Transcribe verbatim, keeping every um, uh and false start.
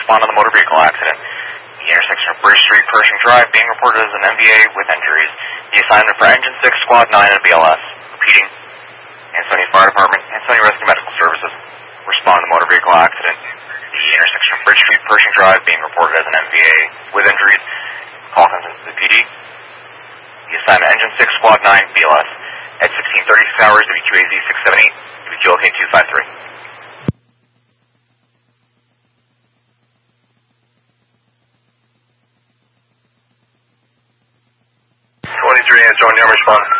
respond to the motor vehicle accident. The intersection of Bridge Street, Pershing Drive, being reported as an M V A with injuries. The assignment for Engine six, Squad nine, and B L S. Repeating, Ansonia Fire Department, Ansonia Rescue Medical Services, respond to the motor vehicle accident. The intersection of Bridge Street, Pershing Drive, being reported as an M V A with injuries. Call comes into the P D. The assignment Engine six, Squad nine, B L S. At sixteen thirty-six hours, W Q A Z six seven eight, W Q L K two five three. twenty-three, Ansonia, respond.